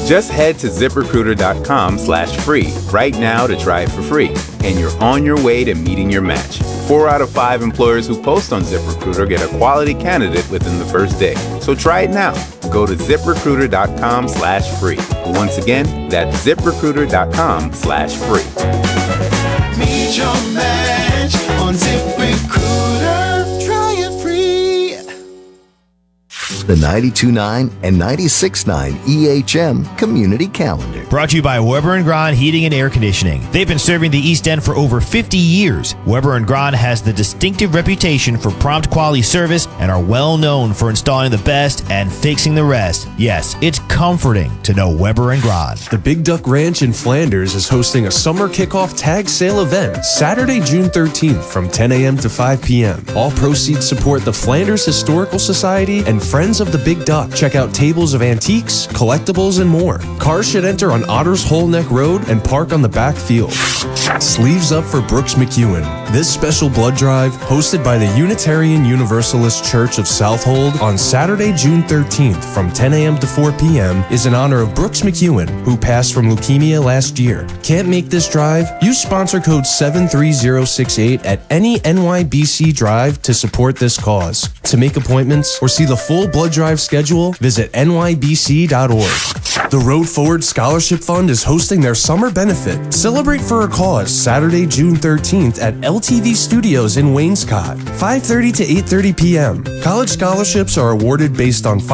Just head to ZipRecruiter.com/free right now to try it for free, and you're on your way to meeting your match. 4 out of 5 employers who post on ZipRecruiter get a quality candidate within the first day. So try it now. Go to ZipRecruiter.com/free. Once again, that's ZipRecruiter.com/free. Meet your match on ZipRecruiter. Try it free. The 92.9 and 96.9 EHM Community Calendar. Brought to you by Weber & Grahn Heating and Air Conditioning. They've been serving the East End for over 50 years. Weber & Grahn has the distinctive reputation for prompt quality service and are well known for installing the best and fixing the rest. Yes, it's comforting to know Weber & Grahn. The Big Duck Ranch in Flanders is hosting a summer kickoff tag sale event Saturday, June 13th from 10 a.m. to 5 p.m. All proceeds support the Flanders Historical Society and Friends of the Big Duck. Check out tables of antiques, collectibles, and more. Cars should enter on Otter's Hole Neck Road and park on the back field. Sleeves up for Brooks McEwen. This special blood drive, hosted by the Unitarian Universalist Church of Southold on Saturday, June 13th from 10 a.m. to 4 p.m. is in honor of Brooks McEwen, who passed from leukemia last year. Can't make this drive? Use sponsor code 73068 at any NYBC drive to support this cause. To make appointments or see the full blood drive schedule, visit nybc.org. The Road Forward Scholarship Fund is hosting their summer benefit. Celebrate for a cause Saturday, June 13th at LTV Studios in Wainscott, 5:30 to 8:30 p.m. College scholarships are awarded based on